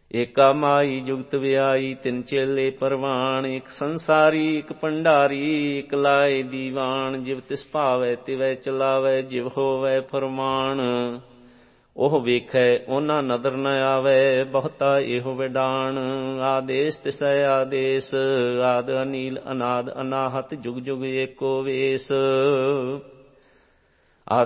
ਏਕਾ ਮਾਈ ਜੁਗਤ ਵਿਆਈ ਤਿੰਨ ਚੇਲੇ ਪਰਵਾਨ। ਇੱਕ ਸੰਸਾਰੀ ਇੱਕ ਭੰਡਾਰੀ ਇੱਕ ਲਾਏ ਦੀਵਾਨ। ਜਿਵ ਤਿਸ ਭਾਵੈ ਤਿਵੈ ਚਲਾਵੈ ਜਿਵ ਹੋਵੈ ਫਰਮਾਨ। ਉਹ ਵੇਖੈ ਉਹਨਾਂ ਨਦਰ ਨ ਆਵੈ ਬਹੁਤਾ ਇਹੋ ਵਿਡਾਣ। ਆਦੇਸ ਤਿਸੈ ਆਦੇਸ ਆਦ ਅਨੀਲ ਅਨਾਦ ਅਨਾਹਤ ਜੁਗ ਜੁਗ ਏਕੋ ਵੇਸ।